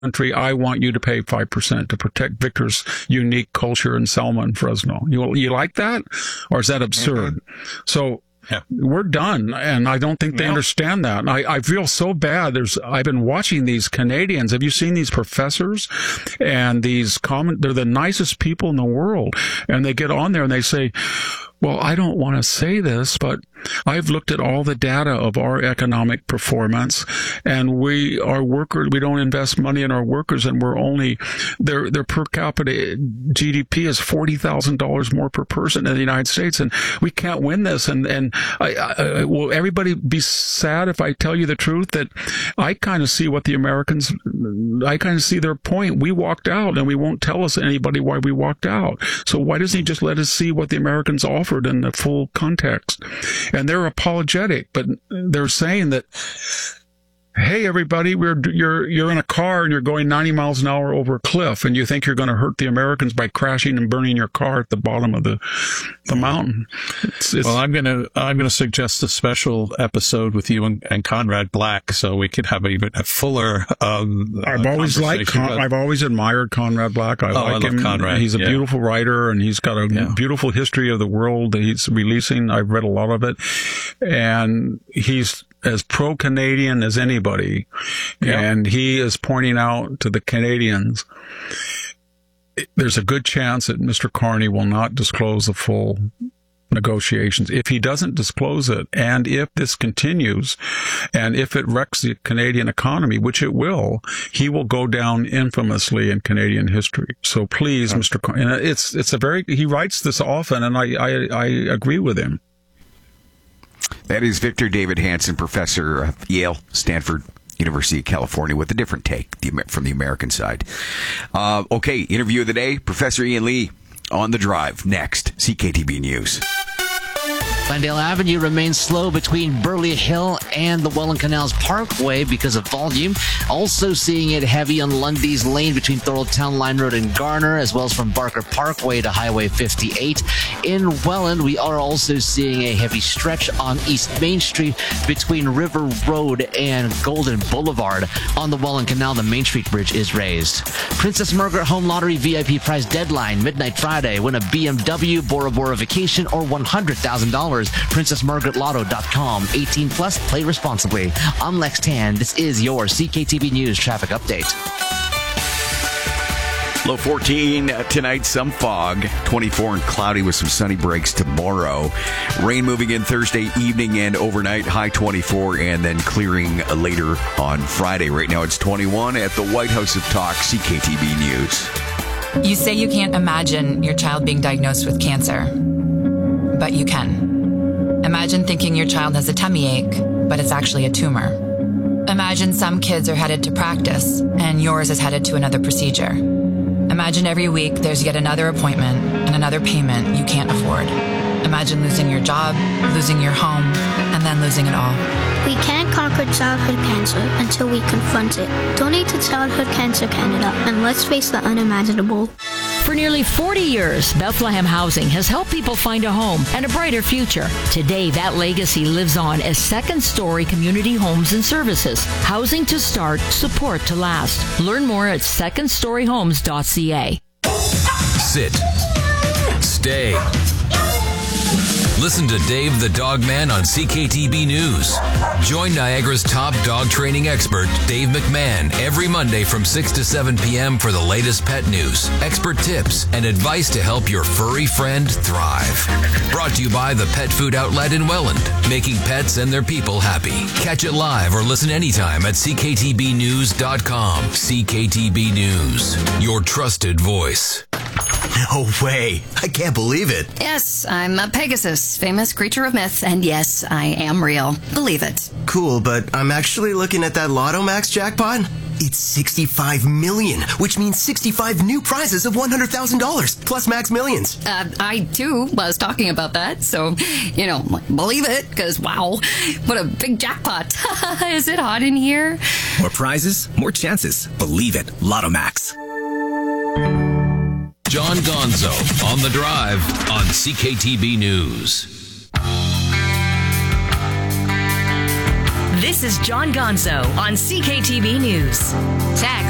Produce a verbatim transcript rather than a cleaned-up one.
country, I want you to pay five percent to protect Victor's unique culture in Selma and Fresno. You, you like that? Or is that absurd? Mm-hmm. So yeah. We're done, and I don't think they no. understand that. And I, I feel so bad. There's, I've been watching these Canadians. Have you seen these professors and these comment? They're the nicest people in the world, and they get on there and they say, well, I don't want to say this, but I've looked at all the data of our economic performance, and we, our workers, we don't invest money in our workers, and we're only, their, their per capita G D P is forty thousand dollars more per person in the United States, and we can't win this. And, and I, I, will everybody be sad if I tell you the truth that I kind of see what the Americans, I kind of see their point. We walked out, and we won't tell us anybody why we walked out. So why doesn't he just let us see what the Americans offer in the full context? And they're apologetic, but they're saying that, hey, everybody, we're, you're, you're in a car and you're going ninety miles an hour over a cliff, and you think you're going to hurt the Americans by crashing and burning your car at the bottom of the, the mountain. It's, it's, well, I'm going to, I'm going to suggest a special episode with you and, and Conrad Black, so we could have even a fuller, um, I've uh, always liked, Con- but, I've always admired Conrad Black. I oh, like I love him. Conrad. He's a yeah. beautiful writer, and he's got a yeah. beautiful history of the world that he's releasing. I've read a lot of it, and he's as pro-Canadian as anybody. Yep. And he is pointing out to the Canadians, there's a good chance that Mister Carney will not disclose the full negotiations. If he doesn't disclose it, and if this continues, and if it wrecks the Canadian economy, which it will, he will go down infamously in Canadian history. So please, Mister Carney, and it's, it's a very, he writes this often, and I, I, I agree with him. That is Victor David Hanson, professor of Yale, Stanford, University of California, with a different take from the American side. Uh, okay, interview of the day, Professor Ian Lee on The Drive. Next, C K T B News. Glendale Avenue remains slow between Burley Hill and the Welland Canals Parkway because of volume. Also seeing it heavy on Lundy's Lane between Thorold Town Line Road and Garner, as well as from Barker Parkway to Highway fifty-eight. In Welland, we are also seeing a heavy stretch on East Main Street between River Road and Golden Boulevard. On the Welland Canal, the Main Street Bridge is raised. Princess Margaret Home Lottery V I P prize deadline, midnight Friday. Win a B M W, Bora Bora vacation, or one hundred thousand dollars. princess margaret lotto dot com. eighteen plus, play responsibly. I'm Lex Tan. This is your C K T V News traffic update. Low fourteen tonight, some fog. twenty-four and cloudy with some sunny breaks tomorrow. Rain moving in Thursday evening and overnight. High twenty-four, and then clearing later on Friday. Right now it's twenty-one at the White House of Talk, C K T V News. You say you can't imagine your child being diagnosed with cancer, but you can. Imagine thinking your child has a tummy ache, but it's actually a tumor. Imagine some kids are headed to practice, and yours is headed to another procedure. Imagine every week there's yet another appointment and another payment you can't afford. Imagine losing your job, losing your home, and then losing it all. We can't conquer childhood cancer until we confront it. Donate to Childhood Cancer Canada, and let's face the unimaginable. For nearly forty years, Bethlehem Housing has helped people find a home and a brighter future. Today, that legacy lives on as Second Story Community Homes and Services. Housing to start, support to last. Learn more at second story homes dot c a. Sit. Stay. Listen to Dave the Dog Man on C K T B News. Join Niagara's top dog training expert, Dave McMahon, every Monday from six to seven p.m. for the latest pet news, expert tips, and advice to help your furry friend thrive. Brought to you by the Pet Food Outlet in Welland, making pets and their people happy. Catch it live or listen anytime at c k t b news dot com. C K T B News, your trusted voice. No way. I can't believe it. Yes, I'm a Pegasus, famous creature of myth, and yes, I am real. Believe it. Cool, but I'm actually looking at that Lotto Max jackpot. It's sixty-five million, which means sixty-five new prizes of one hundred thousand dollars, plus Max Millions. Uh, I, too, was talking about that, so, you know, believe it, because, wow, what a big jackpot. Is it hot in here? More prizes, more chances. Believe it. Lotto Max. John Gonzo on The Drive on C K T B News. This is John Gonzo on C K T B News. Text